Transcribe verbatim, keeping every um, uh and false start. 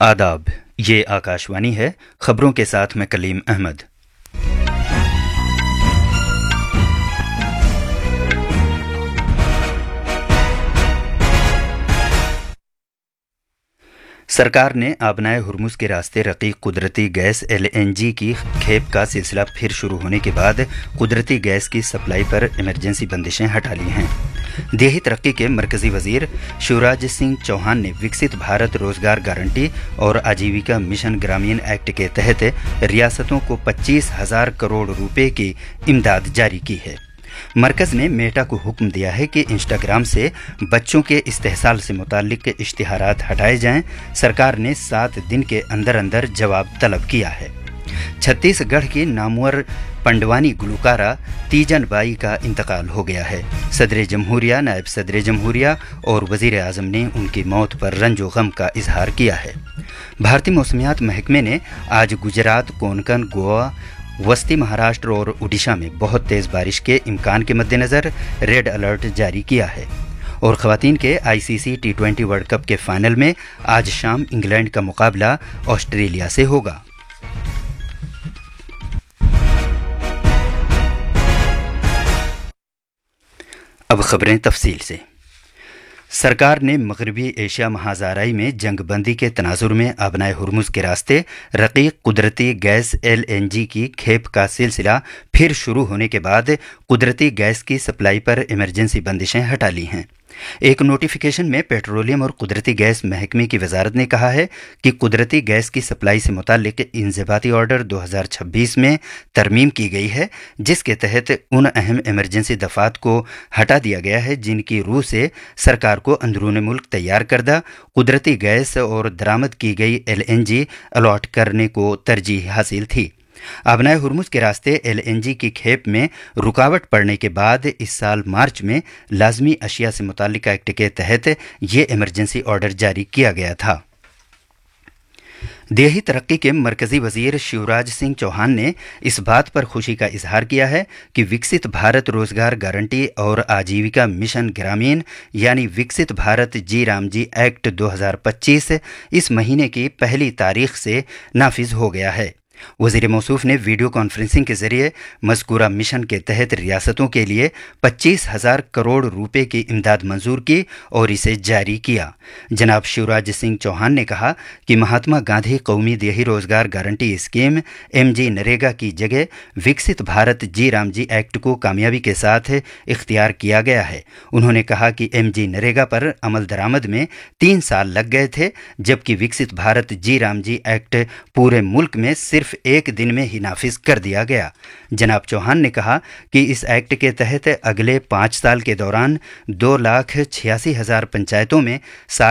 आदाब, ये आकाशवाणी है। खबरों के साथ मैं कलीम अहमद। सरकार ने आबनाए हुर्मुज के रास्ते रकीक कुदरती गैस एल एन जी की खेप का सिलसिला फिर शुरू होने के बाद कुदरती गैस की सप्लाई पर इमरजेंसी बंदिशें हटा ली हैं। देही तरक्की के मरकजी वजीर शिवराज सिंह चौहान ने विकसित भारत रोजगार गारंटी और आजीविका मिशन ग्रामीण एक्ट के तहत रियासतों को पच्चीस हजार करोड़ रुपए की इमदाद जारी की है। मरकज ने मेटा को हुक्म दिया है कि इंस्टाग्राम से बच्चों के इस्तेहसाल से मुताल्लिक इश्तिहारात हटाए जाएं। सरकार ने सात दिन के अंदर अंदर जवाब तलब किया है। छत्तीसगढ़ की नामवर पंडवानी गुलकारा तीजन बाई का इंतकाल हो गया है। सदर जमहूरिया, नायब सदर जमहूरिया और वजीर आजम ने उनकी मौत पर रंजो गम का इजहार किया है। भारतीय मौसमियात महकमे ने आज गुजरात, कोंकण, गोवा, वस्ती महाराष्ट्र और उड़ीसा में बहुत तेज बारिश के इम्कान के मद्देनज़र रेड अलर्ट जारी किया है। और ख़वातीन के आई सी C T twenty world cup के फाइनल में आज शाम इंग्लैंड का मुकाबला ऑस्ट्रेलिया से होगा। अब खबरें तफसील से। सरकार ने मगरबी एशिया महाज़ाराई में जंगबंदी के तनाजुर में आबनाए हुर्मुज के रास्ते रकीक कुदरती गैस एल एन जी की खेप का सिलसिला फिर शुरू होने के बाद कुदरती गैस की सप्लाई पर इमरजेंसी बंदिशें हटा ली हैं। एक नोटिफिकेशन में पेट्रोलियम और कुदरती गैस महकमे की वजारत ने कहा है कि कुदरती गैस की सप्लाई से मुताल्लिक इंज़िबाती ऑर्डर दो हज़ार छब्बीस में तरमीम की गई है, जिसके तहत उन अहम इमरजेंसी दफात को हटा दिया गया है जिनकी रूह से सरकार को अंदरून मुल्क तैयार करदा कुदरती गैस और दरामद की गई एल एन जी अलॉट करने को तरजीह हासिल थी। आबनाए हुर्मुज के रास्ते एल एन जी की खेप में रुकावट पड़ने के बाद इस साल मार्च में लाजमी अशिया से मुताल्लिक एक्ट के तहत ये इमरजेंसी ऑर्डर जारी किया गया था। देही तरक्की के मरकजी वजीर शिवराज सिंह चौहान ने इस बात पर खुशी का इजहार किया है कि विकसित भारत रोजगार गारंटी और आजीविका मिशन ग्रामीण यानी विकसित भारत जी राम जी एक्ट दो हज़ार पच्चीस इस महीने की पहली तारीख से नाफिज हो गया है। वज़ीर मौसूफ ने वीडियो कॉन्फ्रेंसिंग के जरिए मज़कूरा मिशन के तहत रियासतों के लिए पच्चीस हजार करोड़ रुपए की इमदाद मंजूर की और इसे जारी किया। जनाब शिवराज सिंह चौहान ने कहा कि महात्मा गांधी कौमी देही रोजगार guarantee scheme M G NREGA की जगह विकसित भारत जी राम जी एक्ट को कामयाबी के साथ इख्तियार किया गया है। उन्होंने कहा कि एम जी नरेगा पर अमल दरामद में तीन साल लग गए थे, जबकि विकसित भारत जी राम जी एक्ट पूरे मुल्क में सिर्फ एक दिन में ही नाफिज कर दिया गया। जनाब चौहान ने कहा कि इस एक्ट के तहत अगले पाँच साल के दौरान दो लाख छियासी हजार पंचायतों में